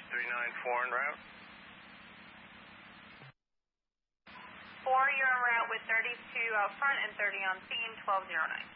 394 en route. 4, you're en route with 32 out front and 30 on scene, 1209.